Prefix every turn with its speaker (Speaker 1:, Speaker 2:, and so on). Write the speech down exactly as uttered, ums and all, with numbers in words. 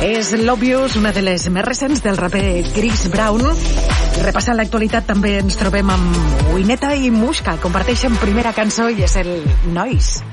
Speaker 1: És l'Obvious, una de les més recents del raper Chris Brown. I repassant l'actualitat també ens trobem amb Wineta i Mushka. Comparteixen primera cançó i és el Noise.